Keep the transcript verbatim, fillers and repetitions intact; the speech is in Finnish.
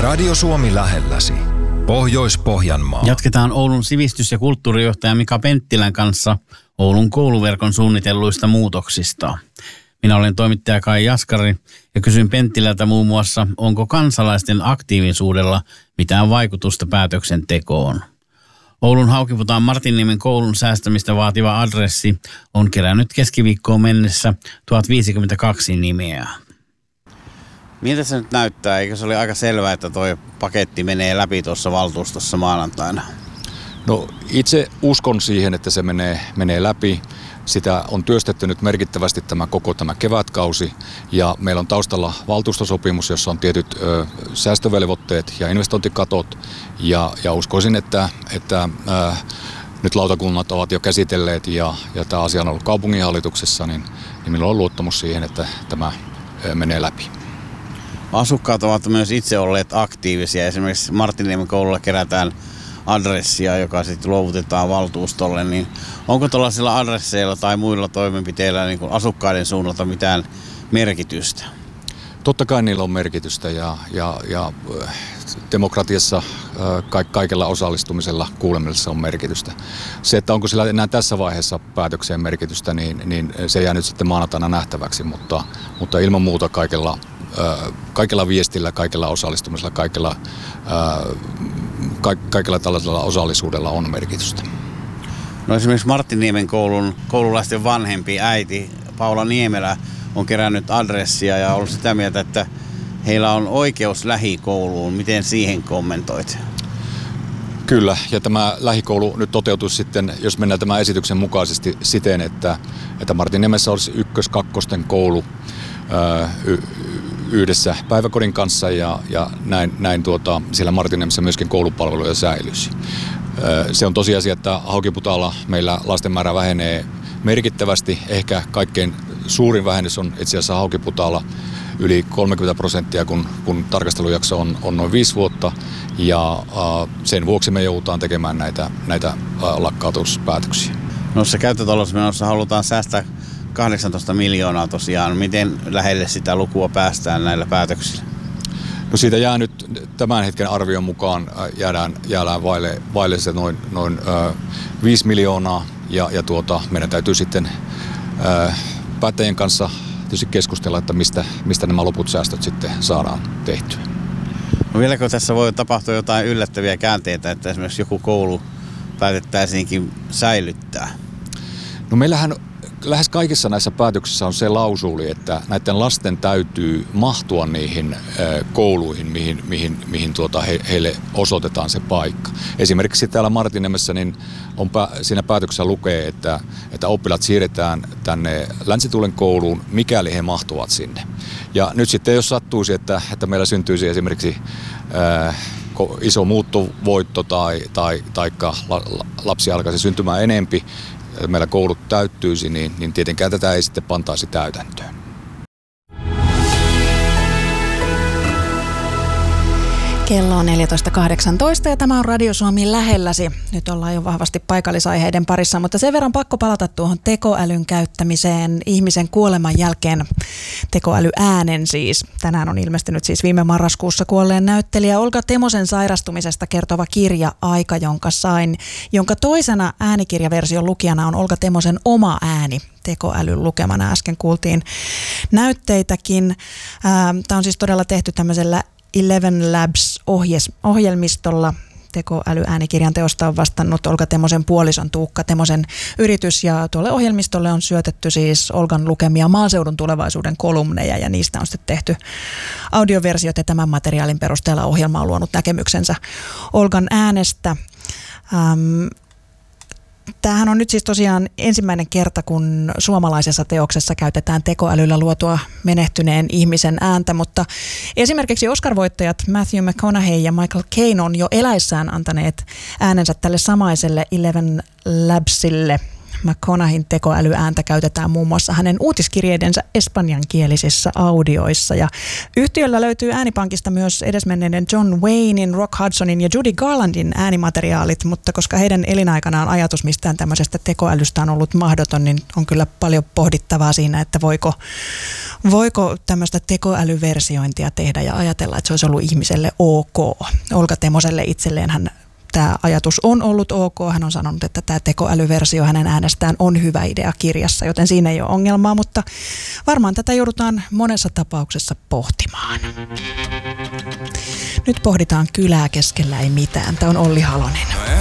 Radio Suomi lähelläsi. Pohjois-Pohjanmaa. Jatketaan Oulun sivistys- ja kulttuurijohtaja Mika Penttilän kanssa Oulun kouluverkon suunnitelluista muutoksista. Minä olen toimittaja Kai Jaskari ja kysyn Penttilältä muun muassa, onko kansalaisten aktiivisuudella mitään vaikutusta päätöksentekoon. Oulun Haukiputaan Martinniemen koulun säästämistä vaativa adressi on kerännyt keskiviikkoon mennessä tuhat viisikymmentäkaksi nimeä. Miltä se nyt näyttää? Eikö se ole aika selvää, että tuo paketti menee läpi tuossa valtuustossa maanantaina? No itse uskon siihen, että se menee, menee läpi. Sitä on työstetty nyt merkittävästi tämä koko tämä kevätkausi ja meillä on taustalla valtuustosopimus, jossa on tietyt ö, säästövelvoitteet ja investointikatot ja, ja uskoisin, että, että ö, nyt lautakunnat ovat jo käsitelleet ja, ja tämä asia on ollut kaupunginhallituksessa, niin, niin minulla on luottamus siihen, että tämä ö, menee läpi. Asukkaat ovat myös itse olleet aktiivisia. Esimerkiksi Martinniemen koululla kerätään adressia, joka sitten luovutetaan valtuustolle. Niin onko tuollaisilla adresseilla tai muilla toimenpiteillä niin kuin asukkaiden suunnalta mitään merkitystä? Totta kai niillä on merkitystä ja, ja, ja demokratiassa ka- kaikella osallistumisella kuulemisessa on merkitystä. Se, että onko sillä enää tässä vaiheessa päätökseen merkitystä, niin, niin se jää nyt sitten maanantaina nähtäväksi, mutta, mutta ilman muuta kaikella kaikella viestillä, kaikella osallistumisella, kaikella, kaikella tällaisella osallisuudella on merkitystä. No esimerkiksi Martinniemen koulun koululaisten vanhempi äiti Paula Niemelä on kerännyt adressia ja ollut sitä mieltä, että heillä on oikeus lähikouluun. Miten siihen kommentoit? Kyllä, ja tämä lähikoulu nyt toteutuisi sitten, jos mennään tämän esityksen mukaisesti siten, että, että Martinniemessä olisi ykkös-kakkosten koulu y- yhdessä päiväkodin kanssa ja, ja näin, näin tuota, siellä Martinniemessä myöskin koulupalveluja säilyisi. Se on tosiasia, että Haukiputaalla meillä lasten määrä vähenee merkittävästi. Ehkä kaikkein suurin vähennys on itse asiassa Haukiputaalla yli kolmekymmentä prosenttia, kun, kun tarkastelujakso on, on noin viisi vuotta. Ja äh, sen vuoksi me joudutaan tekemään näitä, näitä äh, lakkautuspäätöksiä. Noissa käyttötalousmenoissa halutaan säästää kahdeksantoista miljoonaa tosiaan. Miten lähelle sitä lukua päästään näillä päätöksillä? No siitä jää nyt tämän hetken arvion mukaan jäädään, jäädään vaille, vaille se noin, noin äh, viisi miljoonaa ja, ja tuota, meidän täytyy sitten äh, päättäjien kanssa tietysti keskustella, että mistä, mistä nämä loput säästöt sitten saadaan tehtyä. No vieläkö tässä voi tapahtua jotain yllättäviä käänteitä, että esimerkiksi joku koulu päätettäisiinkin säilyttää? No meillähän lähes kaikissa näissä päätöksissä on se lausuuli, että näiden lasten täytyy mahtua niihin kouluihin, mihin, mihin, mihin tuota he, heille osoitetaan se paikka. Esimerkiksi täällä Martinniemessä niin on, siinä päätöksessä lukee, että, että oppilaat siirretään tänne Länsituulen kouluun, mikäli he mahtuvat sinne. Ja nyt sitten jos sattuisi, että, että meillä syntyisi esimerkiksi ää, iso muuttovoitto tai, tai taikka lapsi alkaisi syntymään enempi, meillä koulut täyttyisi, niin, niin tietenkään tätä ei sitten pantaisi täytäntöön. Kello on neljätoista kahdeksantoista ja tämä on Radio Suomi lähelläsi. Nyt ollaan jo vahvasti paikallisaiheiden parissa, mutta sen verran pakko palata tuohon tekoälyn käyttämiseen ihmisen kuoleman jälkeen. Tekoälyäänen siis. Tänään on ilmestynyt siis viime marraskuussa kuolleen näyttelijä Olga Temosen sairastumisesta kertova kirja Aika, jonka sain, jonka toisena äänikirjaversion lukijana on Olga Temosen oma ääni tekoälyn lukemana. Äsken kuultiin näytteitäkin. Tämä on siis todella tehty tämmöisellä Eleven Labs-ohjelmistolla. Tekoälyäänikirjan teosta on vastannut Olga Temosen puolison Tuukka Temosen yritys ja tuolle ohjelmistolle on syötetty siis Olgan lukemia maaseudun tulevaisuuden kolumneja ja niistä on sitten tehty audioversiot ja tämän materiaalin perusteella ohjelma on luonut näkemyksensä Olgan äänestä. Ähm, Tämähän on nyt siis tosiaan ensimmäinen kerta, kun suomalaisessa teoksessa käytetään tekoälyllä luotua menehtyneen ihmisen ääntä, mutta esimerkiksi Oscar-voittajat Matthew McConaughey ja Michael Caine on jo eläissään antaneet äänensä tälle samaiselle Eleven Labsille. McConaughey tekoälyääntä käytetään muun muassa hänen uutiskirjeidensä espanjankielisissä audioissa. Ja yhtiöllä löytyy äänipankista myös edesmenneiden John Waynein, Rock Hudsonin ja Judy Garlandin äänimateriaalit, mutta koska heidän elinaikanaan ajatus mistään tämmöisestä tekoälystä on ollut mahdoton, niin on kyllä paljon pohdittavaa siinä, että voiko, voiko tämmöistä tekoälyversiointia tehdä ja ajatella, että se olisi ollut ihmiselle ok. Olga Temoselle itselleen hän tämä ajatus on ollut ok. Hän on sanonut, että tämä tekoälyversio hänen äänestään on hyvä idea kirjassa, joten siinä ei ole ongelmaa, mutta varmaan tätä joudutaan monessa tapauksessa pohtimaan. Nyt pohditaan kylää keskellä ei mitään. Tämä on Olli Halonen.